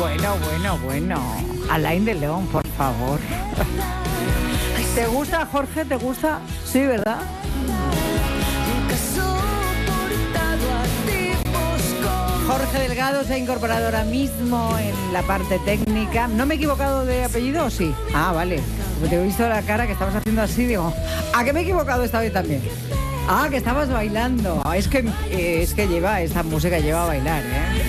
Bueno. Alain Delon, por favor. ¿Te gusta, Jorge? ¿Te gusta? Sí, ¿verdad? Jorge Delgado se ha incorporado ahora mismo en la parte técnica. ¿No me he equivocado de apellido o sí? Ah, vale. Porque te he visto la cara que estabas haciendo así, digo, ¿a qué me he equivocado esta vez también? Ah, que estabas bailando. Es que esta música lleva a bailar, ¿eh?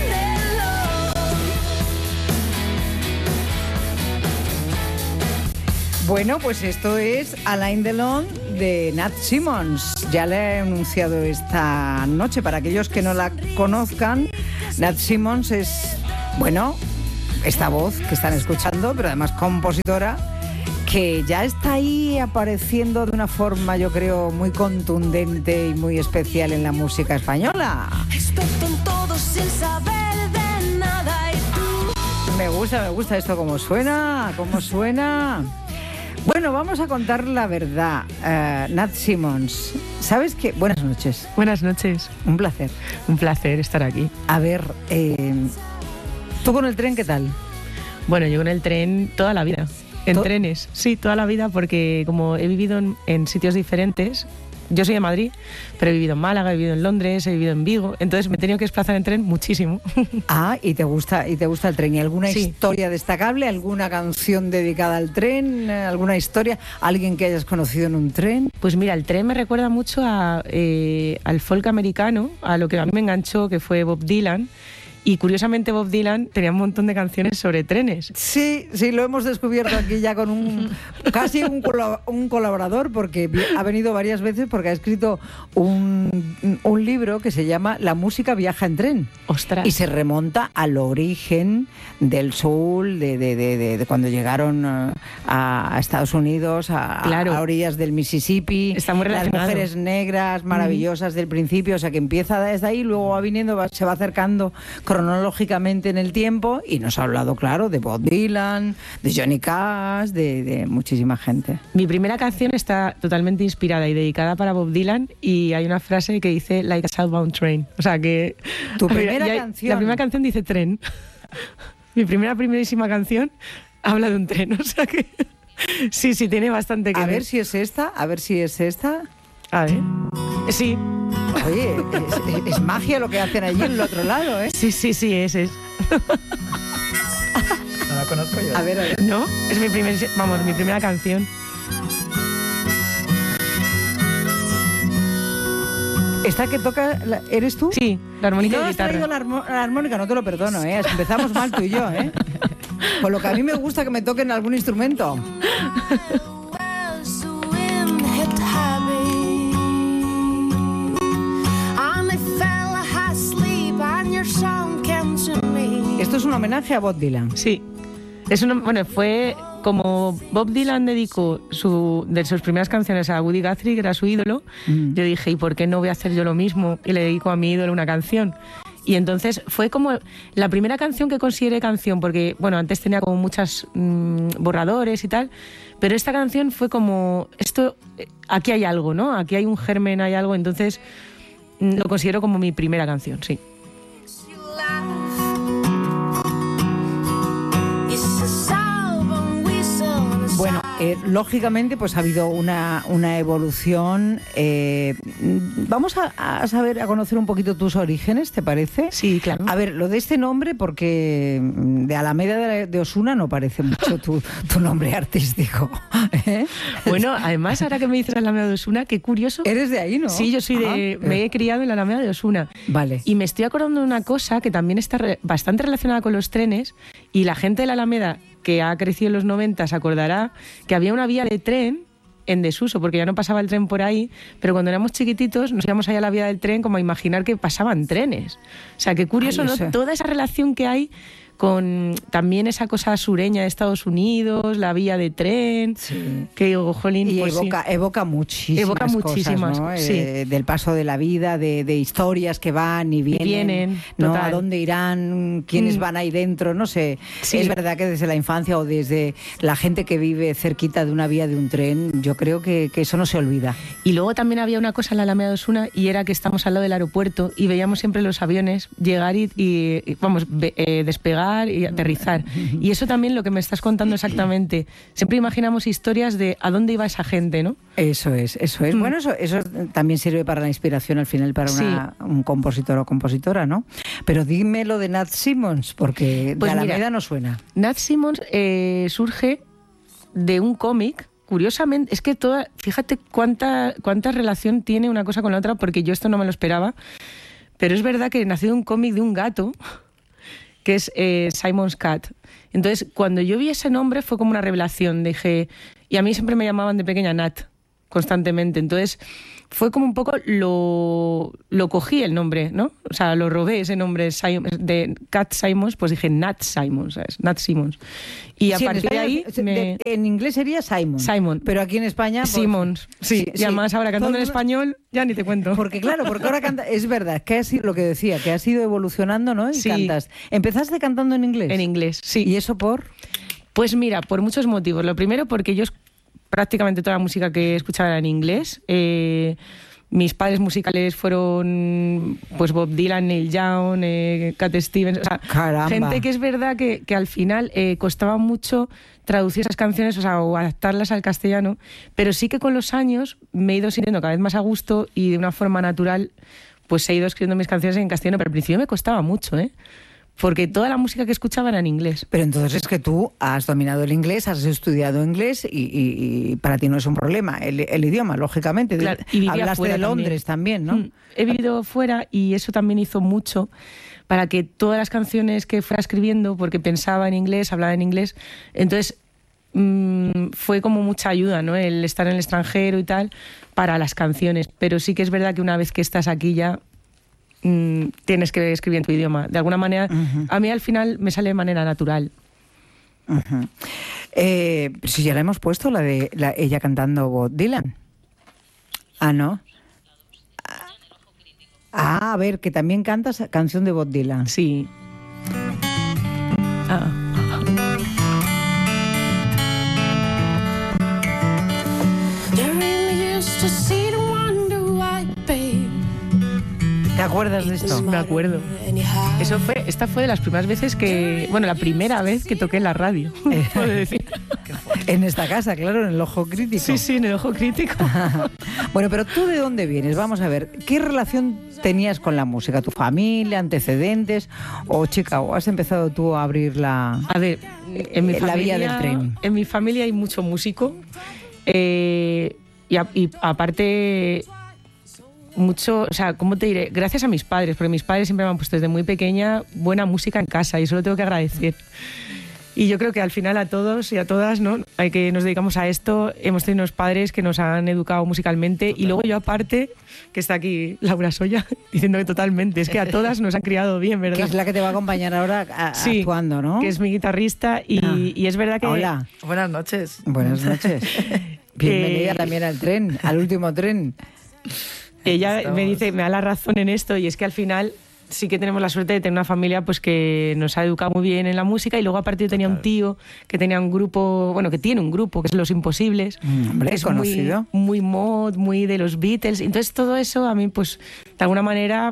Bueno, pues esto es Alain Delon de Nat Simmons. Ya le he anunciado esta noche. Para aquellos que no la conozcan, Nat Simmons es, bueno, esta voz que están escuchando, pero además compositora, que ya está ahí apareciendo de una forma, yo creo, muy contundente y muy especial en la música española. Experto en todo sin saber de nada y tú. Me gusta esto, cómo suena. Bueno, vamos a contar la verdad. Nat Simmons, ¿sabes qué? Buenas noches. Buenas noches. Un placer. Un placer estar aquí. A ver, ¿tú con el tren qué tal? Bueno, yo con el tren toda la vida. En trenes, sí, toda la vida, porque como he vivido en sitios diferentes. Yo soy de Madrid, pero he vivido en Málaga, he vivido en Londres, he vivido en Vigo, entonces me he tenido que desplazar en tren muchísimo. Ah, ¿y te gusta el tren? ¿Y alguna historia destacable? ¿Alguna canción dedicada al tren? ¿Alguna historia? ¿Alguien que hayas conocido en un tren? Pues mira, el tren me recuerda mucho al folk americano, a lo que a mí me enganchó, que fue Bob Dylan. Y curiosamente Bob Dylan tenía un montón de canciones sobre trenes. Sí, lo hemos descubierto aquí ya con casi un colaborador, porque ha venido varias veces porque ha escrito un libro que se llama La música viaja en tren. ¡Ostras! Y se remonta al origen del soul, de cuando llegaron a Estados Unidos, a orillas del Mississippi. Está muy relacionado. Las mujeres negras maravillosas del principio, o sea que empieza desde ahí, luego va viniendo, se va acercando cronológicamente en el tiempo, y nos ha hablado, claro, de Bob Dylan, de Johnny Cash, de muchísima gente. Mi primera canción está totalmente inspirada y dedicada para Bob Dylan, y hay una frase que dice like a southbound train. O sea que... ¿Tu primera canción? La primera canción dice tren. Mi primerísima canción habla de un tren, o sea que... Sí, tiene bastante que ver. A ver si es esta. A ver. Sí. Oye, es magia lo que hacen allí en el otro lado, ¿eh? Sí, es. No la conozco yo. A ver. No, es mi primera canción. ¿Esta que toca, eres tú? Sí, la armónica de guitarra. No has traído la armónica, no te lo perdono, ¿eh? Empezamos mal tú y yo, ¿eh? Con lo que a mí me gusta que me toquen algún instrumento. Esto es un homenaje a Bob Dylan. Sí. Fue como Bob Dylan dedicó de sus primeras canciones a Woody Guthrie, que era su ídolo. Yo dije, ¿y por qué no voy a hacer yo lo mismo? Y le dedico a mi ídolo una canción. Y entonces fue como la primera canción que consideré canción, porque, bueno, antes tenía como muchos borradores y tal, pero esta canción fue como, aquí hay algo, ¿no? Aquí hay un germen, hay algo, entonces lo considero como mi primera canción, sí. Bueno, lógicamente pues ha habido una evolución. Vamos a conocer un poquito tus orígenes, ¿te parece? Sí, claro. A ver, lo de este nombre, porque de Alameda de Osuna no parece mucho tu nombre artístico. ¿Eh? Bueno, además, ahora que me dices Alameda de Osuna, qué curioso. ¿Eres de ahí, no? Sí, yo soy me he criado en la Alameda de Osuna. Vale. Y me estoy acordando de una cosa que también está bastante relacionada con los trenes, y la gente de la Alameda que ha crecido en los 90 se acordará que había una vía de tren en desuso, porque ya no pasaba el tren por ahí, pero cuando éramos chiquititos nos íbamos allá a la vía del tren como a imaginar que pasaban trenes. O sea, qué curioso, ¿no? Toda esa relación que hay con también esa cosa sureña de Estados Unidos, la vía de tren, sí. Que digo, jolín, y pues evoca muchísimas cosas, ¿no? Sí. Del paso de la vida, de historias que van y vienen, ¿no? Total. A dónde irán, quiénes van ahí dentro, no sé. Sí. Es verdad que desde la infancia o desde la gente que vive cerquita de una vía de un tren, yo creo que eso no se olvida. Y luego también había una cosa en la Alameda de Osuna, y era que estamos al lado del aeropuerto y veíamos siempre los aviones llegar y despegar despegar y aterrizar. Y eso también lo que me estás contando exactamente. Siempre imaginamos historias de a dónde iba esa gente, ¿no? Eso es. Bueno, eso también sirve para la inspiración al final para un compositor o compositora, ¿no? Pero dime lo de Nat Simmons, porque pues de Alameda no suena. Nat Simmons surge de un cómic. Curiosamente, es que fíjate cuánta relación tiene una cosa con la otra, porque yo esto no me lo esperaba, pero es verdad que nació de un cómic de un gato, que es Simon's Cat. Entonces, cuando yo vi ese nombre fue como una revelación, dije, y a mí siempre me llamaban de pequeña Nat, constantemente, entonces fue como un poco lo cogí el nombre, ¿no? O sea, lo robé ese nombre de Cat Simmons, pues dije Nat Simmons, ¿sabes? Nat Simmons. Y a partir de ahí... En inglés sería Simon. Pero aquí en España... Pues, Simmons. Sí. Y además ahora cantando en español, ya ni te cuento. Porque ahora canta... Es verdad, que lo que decía, que has ido evolucionando, ¿no? Y cantas. ¿Empezaste cantando en inglés? En inglés, sí. ¿Y eso por...? Pues mira, por muchos motivos. Lo primero, porque yo prácticamente toda la música que escuchaba era en inglés. Mis padres musicales fueron pues Bob Dylan, Neil Young, Cat Stevens, o sea, ¡caramba! Gente que es verdad que al final costaba mucho traducir esas canciones, o adaptarlas al castellano, pero sí que con los años me he ido sintiendo cada vez más a gusto y de una forma natural pues he ido escribiendo mis canciones en castellano, pero al principio me costaba mucho, porque toda la música que escuchaba era en inglés. Pero entonces es que tú has dominado el inglés, has estudiado inglés y para ti no es un problema el idioma, lógicamente. Claro, y hablaste de Londres también, ¿no? He vivido fuera y eso también hizo mucho para que todas las canciones que fuera escribiendo, porque pensaba en inglés, hablaba en inglés, entonces fue como mucha ayuda, ¿no? El estar en el extranjero y tal para las canciones. Pero sí que es verdad que una vez que estás aquí ya tienes que escribir en tu idioma. De alguna manera, a mí al final me sale de manera natural. Si ya la hemos puesto, ella cantando Bob Dylan. Ah, ¿no? A ver, que también cantas canción de Bob Dylan. Sí. ¿Te acuerdas de esto? Me acuerdo. Esta fue de las primeras veces la primera vez que toqué en la radio, puedo decir. En esta casa, claro, en el Ojo Crítico. Sí, en el Ojo Crítico. Bueno, pero ¿tú de dónde vienes? Vamos a ver, ¿qué relación tenías con la música? ¿Tu familia, antecedentes? ¿O has empezado tú a abrir la vía del tren? En mi familia hay mucho músico. Y aparte... mucho, o sea, ¿cómo te diré? Gracias a mis padres, porque mis padres siempre me han puesto desde muy pequeña buena música en casa y eso lo tengo que agradecer. Y yo creo que al final a todos y a todas, ¿no? Hay que nos dedicamos a esto, hemos tenido unos padres que nos han educado musicalmente. Total. Y luego yo aparte, que está aquí Laura Soya, diciendo que totalmente, es que a todas nos han criado bien, ¿verdad? Que es la que te va a acompañar ahora actuando, ¿no? Que es mi guitarrista y es verdad que... Hola. Buenas noches. Buenas noches. Bienvenida también al tren, al último tren. Ella me da la razón en esto y es que al final sí que tenemos la suerte de tener una familia pues que nos ha educado muy bien en la música y luego aparte yo tenía un tío que tenía un grupo, que tiene un grupo que es Los Imposibles, hombre, que es conocido. muy mod, muy de los Beatles, entonces todo eso a mí pues de alguna manera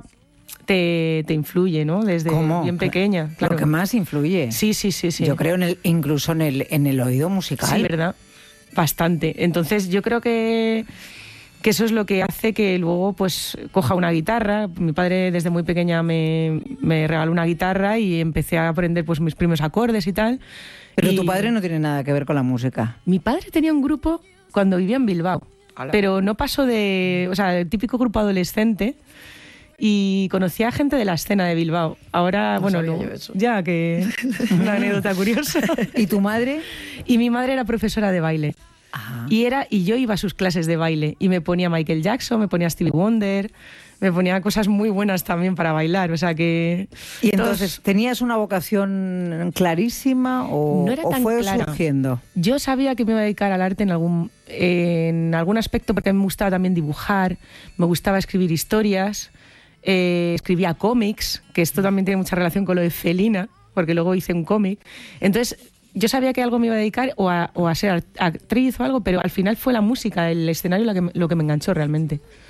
te influye, ¿no? Desde bien pequeña. Claro. Lo que más influye. Sí. Yo creo incluso en el oído musical. Sí, ¿verdad? Bastante. Entonces yo creo que eso es lo que hace que luego pues coja una guitarra. Mi padre desde muy pequeña me regaló una guitarra y empecé a aprender pues mis primeros acordes y tal. Pero tu padre no tiene nada que ver con la música. Mi padre tenía un grupo cuando vivía en Bilbao, pero no pasó el típico grupo adolescente, y conocía a gente de la escena de Bilbao. Ahora, ya que una anécdota curiosa. ¿Y tu madre? Y mi madre era profesora de baile. Ajá. Y yo iba a sus clases de baile y me ponía Michael Jackson, me ponía Stevie Wonder, me ponía cosas muy buenas también para bailar, o sea que... ¿Y entonces tenías una vocación clarísima o fue clara. Surgiendo? Yo sabía que me iba a dedicar al arte en algún aspecto, porque me gustaba también dibujar, me gustaba escribir historias, escribía cómics, que esto también tiene mucha relación con lo de Felina, porque luego hice un cómic. Entonces yo sabía que algo me iba a dedicar o a ser actriz o algo, pero al final fue la música, el escenario lo que me enganchó realmente.